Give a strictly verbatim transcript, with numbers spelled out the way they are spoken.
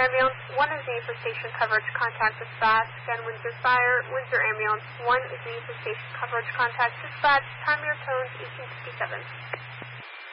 Ambulance, one is need for station coverage, contact dispatch. Again, Windsor Fire, Windsor Ambulance, one is need for station coverage, contact dispatch. Time your tones, eighteen fifty-seven.